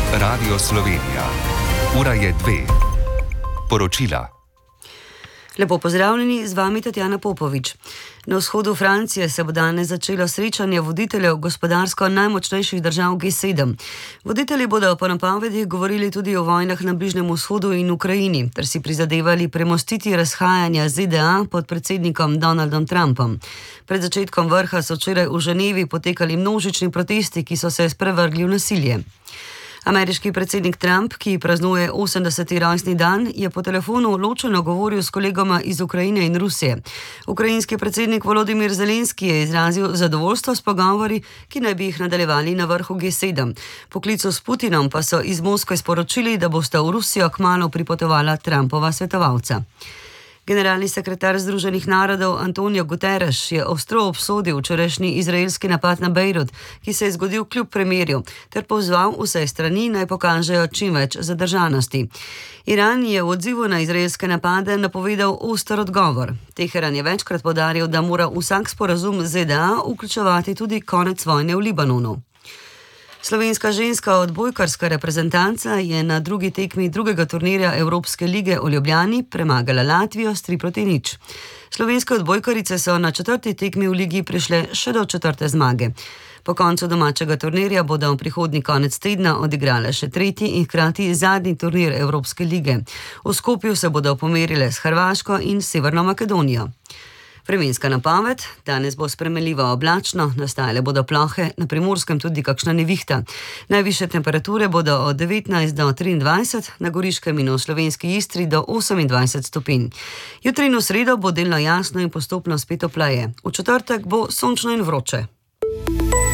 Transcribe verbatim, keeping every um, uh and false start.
Radio Slovenija. Ura je dve. Poročila. Lepo pozdravljeni, z vami Tatjana Popovič. Na vzhodu Francije se bo danes začelo srečanje voditeljev gospodarsko najmočnejših držav G sedem. Voditelji bodo po napovedih govorili tudi o vojnah na Bližnjem vzhodu in Ukrajini, ter si prizadevali premostiti razhajanja Z D A pod predsednikom Donaldom Trumpom. Pred začetkom vrha so včeraj v Ženevi potekali množični protesti, ki so se sprevrgli v nasilje. Ameriški predsednik Trump, ki praznuje osemdeseti rojstni dan, je po telefonu ločeno govoril s kolegoma iz Ukrajine in Rusije. Ukrajinski predsednik Volodimir Zelenski je izrazil zadovoljstvo s pogovori, ki naj bi jih nadaljevali na vrhu G sedem. Po klicu s Putinom pa so iz Moskve sporočili, da bosta v Rusijo kmalu pripotovala Trumpova svetovalca. Generalni sekretar Združenih narodov Antonio Guterres je ostro obsodil včerajšnji izraelski napad na Bejrut, ki se je zgodil kljub premirju, ter pozval vse strani naj pokažejo čim več zadržanosti. Iran je v odzivu na izraelske napade napovedal oster odgovor. Teheran je večkrat poudaril, da mora vsak sporazum Z D A vključevati tudi konec vojne v Libanonu. Slovenska ženska odbojkarska reprezentanca je na drugi tekmi drugega turnirja Evropske lige v Ljubljani premagala Latvijo s tri proti nič. Slovenske odbojkarice so na četrti tekmi v ligi prišle še do četrte zmage. Po koncu domačega turnirja bodo prihodnji konec tedna odigrale še tretji in hkrati zadnji turnir Evropske lige. V Skopju se bodo pomerile s Hrvaško in Severno Makedonijo. Vremenska napoved: danes bo spremenljivo oblačno, nastajale bodo plohe, na Primorskem tudi kakšna nevihta. Najvišje temperature bodo od devetnajst do triindvajset, na Goriškem in v slovenski Istri do osemindvajset stopinj. Jutri in v sredo bo delno jasno in postopno spet topleje. V četrtek bo sončno in vroče.